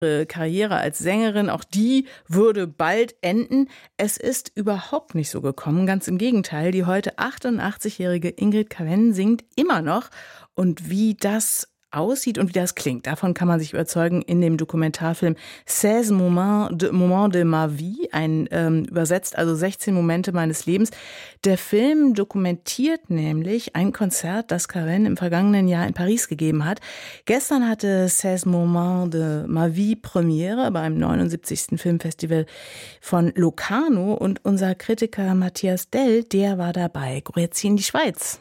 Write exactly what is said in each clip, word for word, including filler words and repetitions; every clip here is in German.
Ihre Karriere als Sängerin, auch die würde bald enden. Es ist überhaupt nicht so gekommen, ganz im Gegenteil. Die heute achtundachtzigjährige Ingrid Caven singt immer noch. Und wie das aussieht und wie das klingt, davon kann man sich überzeugen in dem Dokumentarfilm seize Moments de, Moments de ma vie, ein ähm, übersetzt also sechzehn Momente meines Lebens. Der Film dokumentiert nämlich ein Konzert, das Caven im vergangenen Jahr in Paris gegeben hat. Gestern hatte seize Moments de ma vie Premiere beim neunundsiebzigsten Filmfestival von Locarno und unser Kritiker Matthias Dell, der war dabei. Grüezi in die Schweiz.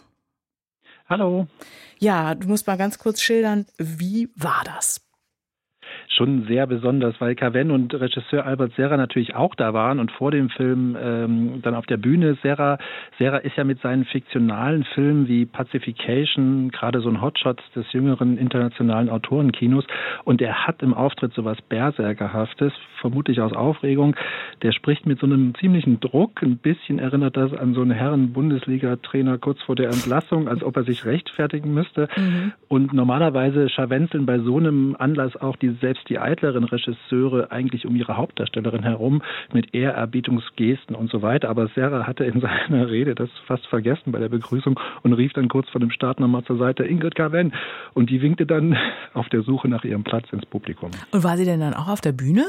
Hallo. Ja, du musst mal ganz kurz schildern, wie war das? Schon sehr besonders, weil Caven und Regisseur Albert Serra natürlich auch da waren und vor dem Film ähm, dann auf der Bühne. Serra, Serra ist ja mit seinen fiktionalen Filmen wie Pacification gerade so ein Hotshot des jüngeren internationalen Autorenkinos und er hat im Auftritt sowas Berserkerhaftes, vermutlich aus Aufregung. Der spricht mit so einem ziemlichen Druck, ein bisschen erinnert das an so einen Herren-Bundesliga-Trainer kurz vor der Entlassung, als ob er sich rechtfertigen müsste. Mhm. Und normalerweise scharwenzeln bei so einem Anlass auch die selbst die eitleren Regisseure eigentlich um ihre Hauptdarstellerin herum mit Ehrerbietungsgesten und so weiter. Aber Serra hatte in seiner Rede das fast vergessen bei der Begrüßung und rief dann kurz vor dem Start nochmal zur Seite Ingrid Caven und die winkte dann auf der Suche nach ihrem Platz ins Publikum. Und war sie denn dann auch auf der Bühne?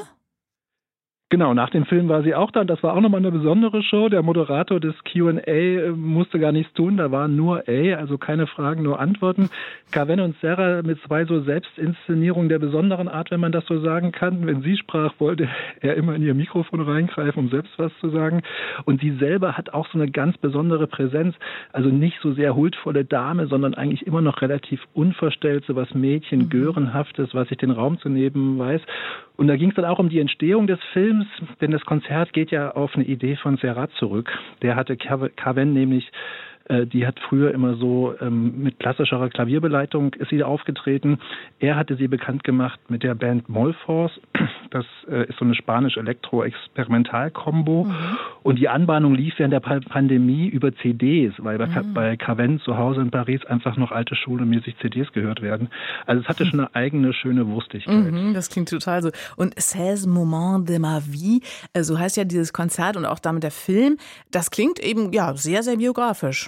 Genau, nach dem Film war sie auch da und das war auch nochmal eine besondere Show. Der Moderator des Q and A musste gar nichts tun, da waren nur A, also keine Fragen, nur Antworten. Caven und Serra mit zwei so Selbstinszenierungen der besonderen Art, wenn man das so sagen kann. Wenn sie sprach, wollte er immer in ihr Mikrofon reingreifen, um selbst was zu sagen. Und sie selber hat auch so eine ganz besondere Präsenz, also nicht so sehr huldvolle Dame, sondern eigentlich immer noch relativ unverstellt, so was Mädchen, Görenhaftes, was sich den Raum zu nehmen weiß. Und da ging es dann auch um die Entstehung des Films, denn das Konzert geht ja auf eine Idee von Serra zurück. Der hatte Caven nämlich, äh, die hat früher immer so ähm, mit klassischerer Klavierbeleitung ist sie aufgetreten. Er hatte sie bekannt gemacht mit der Band Molforce. Das äh, ist so eine spanisch-elektro-experimental-Kombo. Mhm. Und die Anbahnung lief während der Pandemie über C Ds, weil bei, mhm. bei Caven zu Hause in Paris einfach noch alte schulmäßig C Ds gehört werden. Also es hatte schon eine eigene schöne Wurstigkeit. Mhm, das klingt total so. Und seize Moments de ma vie, so heißt ja dieses Konzert und auch damit der Film, das klingt eben ja sehr, sehr biografisch.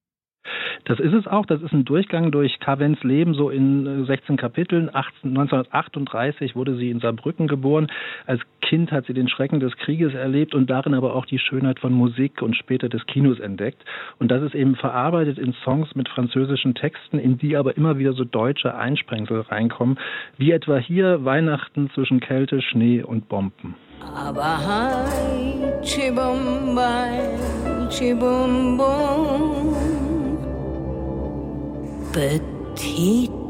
Das ist es auch. Das ist ein Durchgang durch Cavens Leben, so in sechzehn Kapiteln. neunzehnhundertachtunddreißig wurde sie in Saarbrücken geboren. Als Kind hat sie den Schrecken des Krieges erlebt und darin aber auch die Schönheit von Musik und später des Kinos entdeckt. Und das ist eben verarbeitet in Songs mit französischen Texten, in die aber immer wieder so deutsche Einsprengsel reinkommen. Wie etwa hier Weihnachten zwischen Kälte, Schnee und Bomben. Aber hi, chibumbai, chibumbum. Petite